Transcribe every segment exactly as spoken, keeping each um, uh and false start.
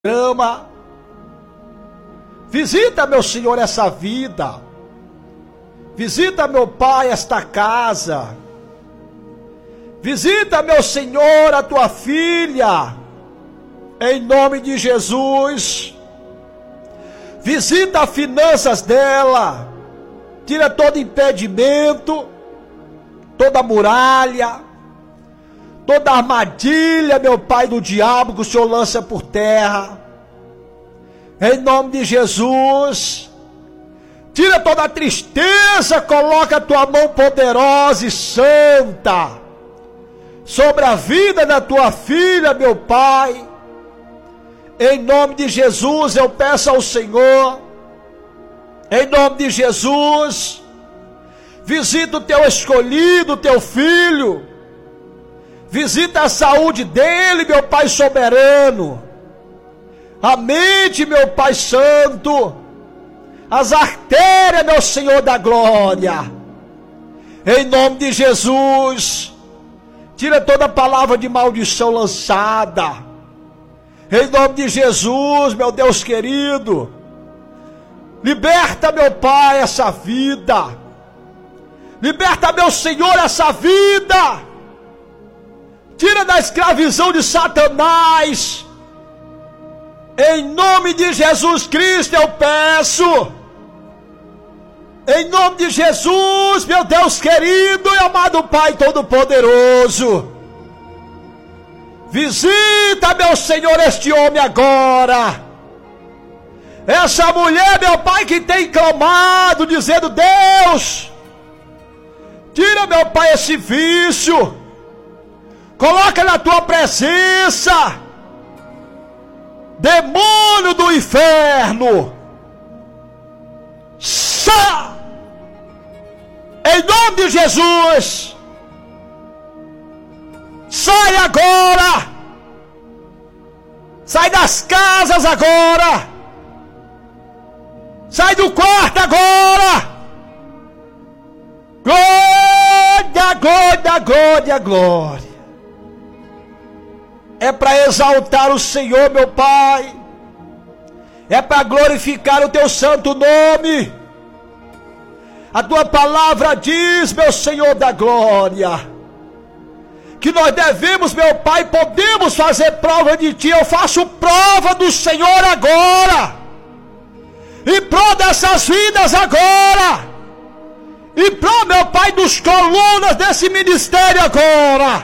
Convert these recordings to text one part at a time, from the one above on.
grama. Visita, meu Senhor, essa vida. Visita, meu Pai, esta casa. Visita, meu Senhor, a tua filha. Em nome de Jesus. Visita as finanças dela. Tira todo impedimento, toda muralha, toda armadilha, meu Pai, do diabo que o Senhor lança por terra. Em nome de Jesus. Tira toda a tristeza, coloca a tua mão poderosa e santa sobre a vida da tua filha, meu Pai. Em nome de Jesus eu peço ao Senhor, em nome de Jesus, visita o teu escolhido, o teu filho, visita a saúde dele, meu Pai soberano, a mente, meu Pai santo, as artérias, meu Senhor da glória, em nome de Jesus. Tira toda palavra de maldição lançada, em nome de Jesus, meu Deus querido. Liberta, meu Pai, essa vida. Liberta, meu Senhor, essa vida. Tira da escravidão de Satanás. Em nome de Jesus Cristo eu peço. Em nome de Jesus, meu Deus querido e amado Pai Todo-Poderoso. Visita, meu Senhor, este homem agora. Essa mulher, meu Pai, que tem clamado, dizendo: Deus, tira, meu Pai, esse vício. Coloca na tua presença. Demônio do inferno, sai, em nome de Jesus, sai agora, sai das casas agora, sai do quarto agora, glória, glória, glória, glória. É para exaltar o Senhor, meu Pai. É para glorificar o teu santo nome. A tua palavra diz, meu Senhor da glória, que nós devemos, meu Pai, podemos fazer prova de ti. Eu faço prova do Senhor agora. E pró dessas vidas agora. E pró, meu Pai, dos colunas desse ministério agora.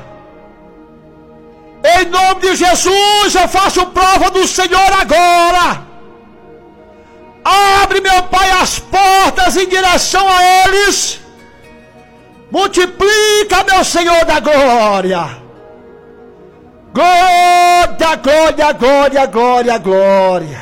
Em nome de Jesus eu faço prova do Senhor agora. Abre, meu Pai, as portas em direção a eles. Multiplica, meu Senhor da glória. Glória, glória, glória, glória, glória.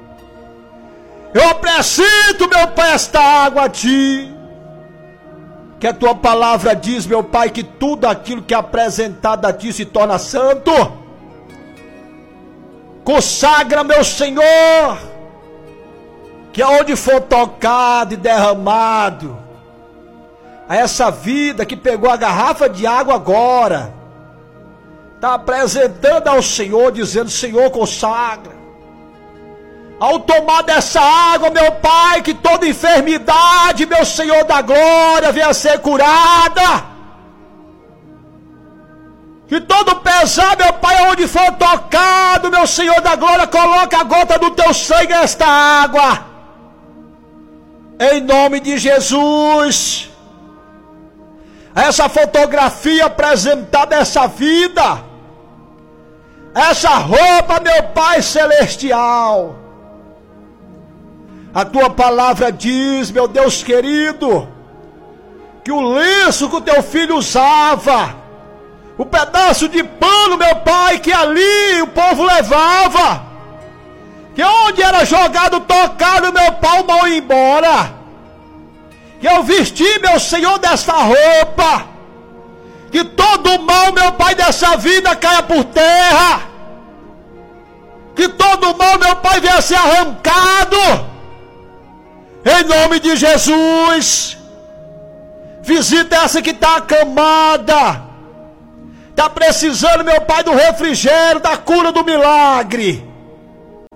Eu apresento, meu Pai, esta água a ti. Que a tua palavra diz, meu Pai, que tudo aquilo que é apresentado a ti se torna santo. Consagra, meu Senhor, que aonde for tocado e derramado, a essa vida que pegou a garrafa de água agora, está apresentando ao Senhor, dizendo: Senhor, consagra. Ao tomar dessa água, meu Pai, que toda enfermidade, meu Senhor da glória, venha ser curada. Que todo pesar, meu Pai, onde for tocado, meu Senhor da glória, coloque a gota do teu sangue nesta água. Em nome de Jesus. Essa fotografia apresentada, essa vida, essa roupa, meu Pai celestial. A tua palavra diz, meu Deus querido, que o lenço que o teu filho usava, o pedaço de pano, meu Pai, que ali o povo levava, que onde era jogado, tocado, meu Pai, o mal ia embora. Que eu vesti, meu Senhor, dessa roupa, que todo o mal, meu Pai, dessa vida caia por terra, que todo o mal, meu Pai, venha ser arrancado. Em nome de Jesus. Visita essa que está acamada, está precisando, meu Pai, do refrigério, da cura, do milagre.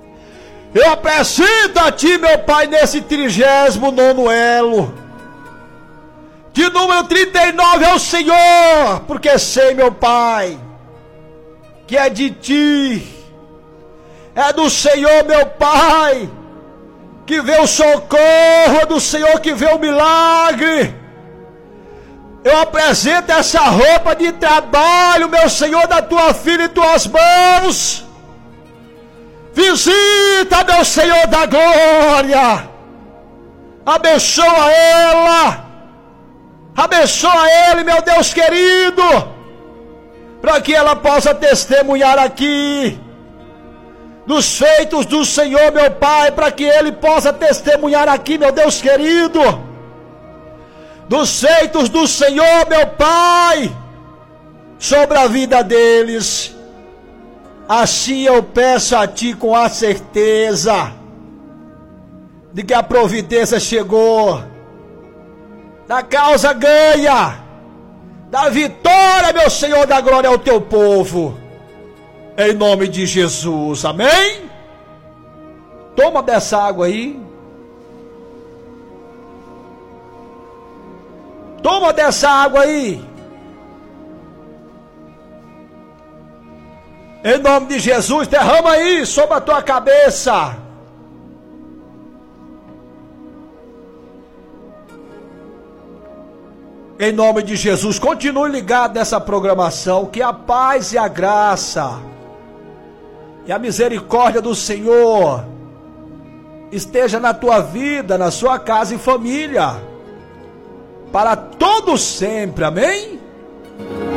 Eu apresento a ti, meu Pai, nesse trigésimo nono elo. De número trinta e nove ao Senhor, porque sei, meu Pai, que é de ti, é do Senhor, meu Pai, que vê o socorro, é do Senhor que vê o milagre. Eu apresento essa roupa de trabalho, meu Senhor, da tua filha em tuas mãos. Visita, meu Senhor da glória. Abençoa ela. Abençoa ele, meu Deus querido, para que ela possa testemunhar aqui dos feitos do Senhor, meu Pai, para que ele possa testemunhar aqui, meu Deus querido, dos feitos do Senhor, meu Pai, sobre a vida deles. Assim eu peço a ti com a certeza de que a providência chegou, da causa ganha, da vitória, meu Senhor da glória, ao teu povo, em nome de Jesus, amém? Toma dessa água aí, toma dessa água aí, em nome de Jesus. Derrama aí sobre a tua cabeça. Em nome de Jesus, continue ligado nessa programação, que a paz e a graça e a misericórdia do Senhor esteja na tua vida, na sua casa e família, para todos sempre, amém?